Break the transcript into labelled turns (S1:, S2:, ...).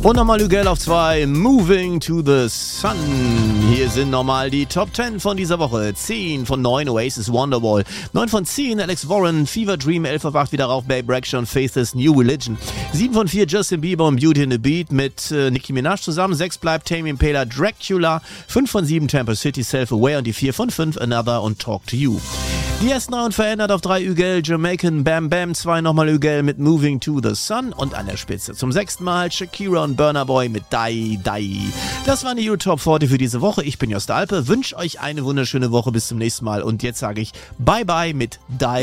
S1: Und nochmal Hügel auf 2, Moving to the Sun. Hier sind nochmal die Top 10 von dieser Woche. 10 von 9, Oasis, Wonderwall. 9 von 10, Alex Warren, Fever Dream. 11 auf 8, wieder rauf, Babe Rexha, Faithless, New Religion. 7 von 4, Justin Bieber und Beauty in the Beat mit Nicki Minaj zusammen. 6 bleibt Tame Impala, Dracula. 5 von 7, Tampa City, Self-Aware. Und die 4 von 5, Another und Talk to You. Die ersten 9 verändert auf 3 Hügel, Jamaican Bam Bam, 2 nochmal Hügel mit Moving to the Sun und an der Spitze zum 6. Mal Shakira und Burna Boy mit Die Die. Das waren die Eurotop 40 für diese Woche. Ich bin Jost Alpe, wünsche euch eine wunderschöne Woche, bis zum nächsten Mal und jetzt sage ich Bye Bye mit Die